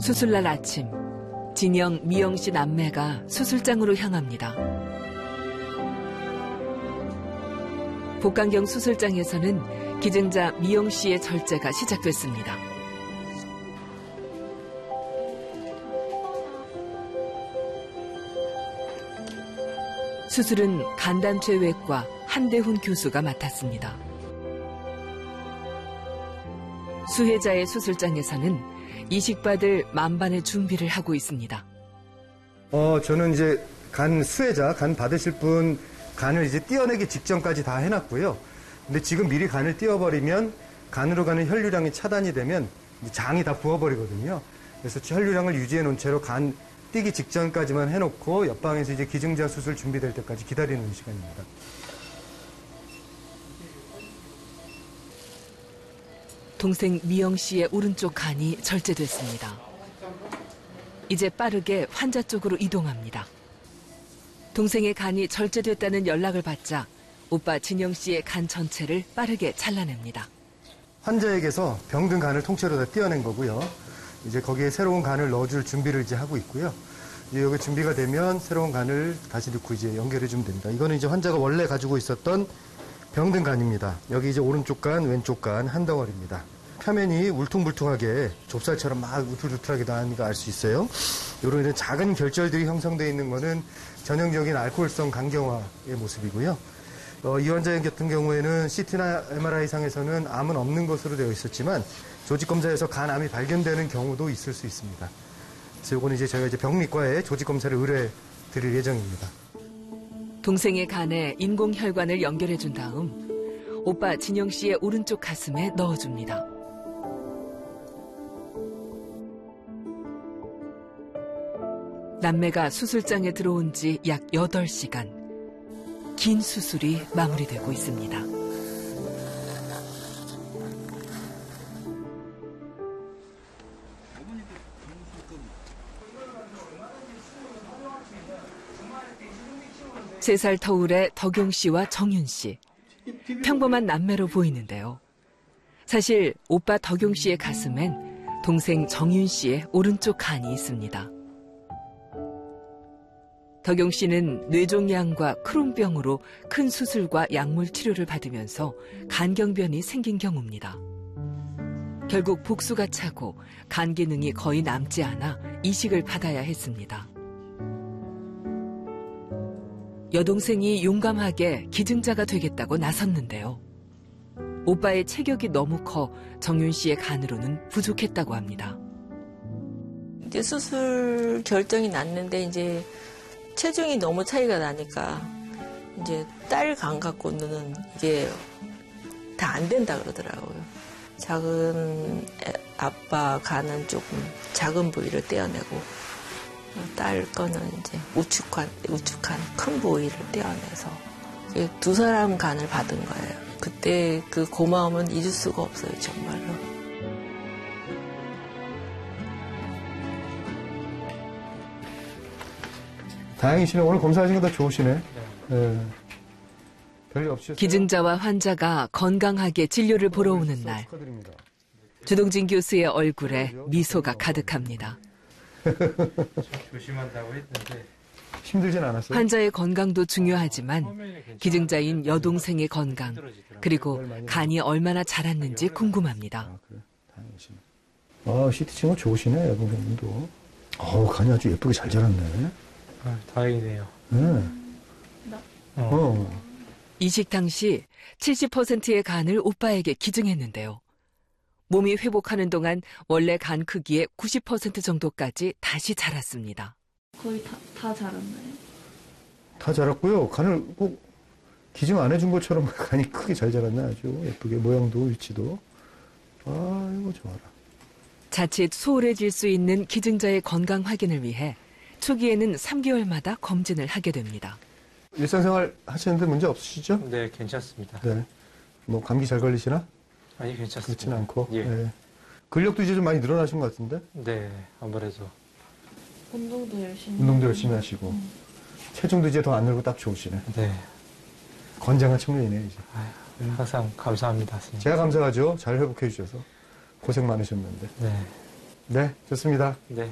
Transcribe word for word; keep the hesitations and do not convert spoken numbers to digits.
수술날 아침, 진영, 미영 씨 남매가 수술장으로 향합니다. 복강경 수술장에서는 기증자 미영 씨의 절제가 시작됐습니다. 수술은 간담체외과 한대훈 교수가 맡았습니다. 수혜자의 수술장에서는 이식받을 만반의 준비를 하고 있습니다. 어, 저는 이제 간 수혜자, 간 받으실 분 간을 이제 띄어내기 직전까지 다 해놨고요. 근데 지금 미리 간을 띄워버리면 간으로 가는 혈류량이 차단이 되면 장이 다 부어버리거든요. 그래서 혈류량을 유지해 놓은 채로 간 띄기 직전까지만 해놓고 옆방에서 이제 기증자 수술 준비될 때까지 기다리는 시간입니다. 동생 미영 씨의 오른쪽 간이 절제됐습니다. 이제 빠르게 환자 쪽으로 이동합니다. 동생의 간이 절제됐다는 연락을 받자 오빠 진영 씨의 간 전체를 빠르게 잘라냅니다. 환자에게서 병든 간을 통째로 다 띄어낸 거고요. 이제 거기에 새로운 간을 넣어줄 준비를 이제 하고 있고요. 이제 여기 준비가 되면 새로운 간을 다시 넣고 이제 연결해 주면 됩니다. 이거는 이제 환자가 원래 가지고 있었던 병든 간입니다. 여기 이제 오른쪽 간, 왼쪽 간 한 덩어리입니다. 표면이 울퉁불퉁하게 좁쌀처럼 막 우툴우툴하게 나는 거 알 수 있어요. 이런 이런 작은 결절들이 형성되어 있는 거는 전형적인 알코올성 간경화의 모습이고요. 어, 이 환자 같은 경우에는 씨티나 엠알아이상에서는 암은 없는 것으로 되어 있었지만 조직검사에서 간암이 발견되는 경우도 있을 수 있습니다. 그래서 이거는 이제 저희가 이제 병리과에 조직검사를 의뢰해 드릴 예정입니다. 동생의 간에 인공혈관을 연결해 준 다음 오빠 진영 씨의 오른쪽 가슴에 넣어줍니다. 남매가 수술장에 들어온 지 약 여덟 시간. 긴 수술이 마무리되고 있습니다. 세 살 터울의 덕용 씨와 정윤 씨. 평범한 남매로 보이는데요. 사실 오빠 덕용 씨의 가슴엔 동생 정윤 씨의 오른쪽 간이 있습니다. 덕용 씨는 뇌종양과 크론병으로 큰 수술과 약물 치료를 받으면서 간경변이 생긴 경우입니다. 결국 복수가 차고 간 기능이 거의 남지 않아 이식을 받아야 했습니다. 여동생이 용감하게 기증자가 되겠다고 나섰는데요. 오빠의 체격이 너무 커 정윤 씨의 간으로는 부족했다고 합니다. 이제 수술 결정이 났는데 이제 체중이 너무 차이가 나니까 이제 딸 간 갖고는 이게 다 안 된다 그러더라고요. 작은 아빠 간은 조금 작은 부위를 떼어내고 딸 거는 이제 우측한, 우측한 큰 부위를 떼어내서 두 사람 간을 받은 거예요. 그때 그 고마움은 잊을 수가 없어요, 정말로. 다행이시네. 오늘 검사하신 거 다 좋으시네. 네. 별일 없으셨어요? 기증자와 환자가 건강하게 진료를 보러 오는 날. 주동진 교수의 얼굴에 미소가 가득합니다. 조심한다고 했는데 힘들진 않았어요? 환자의 건강도 중요하지만 기증자인 여동생의 건강 그리고 간이 얼마나 자랐는지 궁금합니다. 아, 그래? 다행이시네. 아, 씨티 찍은 거 좋으시네, 여동생님도. 어, 간이 아주 예쁘게 잘 자랐네. 아, 다행이네요. 네. 어. 어. 이식 당시 칠십 퍼센트의 간을 오빠에게 기증했는데요. 몸이 회복하는 동안 원래 간 크기의 구십 퍼센트 정도까지 다시 자랐습니다. 거의 다, 다 자랐나요? 다 자랐고요. 간을 꼭 기증 안 해준 것처럼 간이 크게 잘 자랐네, 아주 예쁘게. 모양도 위치도. 아이고, 좋아라. 자칫 소홀해질 수 있는 기증자의 건강 확인을 위해 초기에는 삼 개월마다 검진을 하게 됩니다. 일상생활 하시는데 문제 없으시죠? 네, 괜찮습니다. 네. 뭐 감기 잘 걸리시나? 아니, 괜찮습니다. 그렇진 않고. 예. 네. 근력도 이제 좀 많이 늘어나신 것 같은데? 네, 아무래도. 운동도 열심히 운동도 열심히 하시고. 음. 체중도 이제 더 안 늘고 딱 좋으시네. 네. 건장한 청년이네, 이제. 아유, 항상 감사합니다, 선생님. 제가 감사하죠. 잘 회복해 주셔서. 고생 많으셨는데. 네. 네, 좋습니다. 네.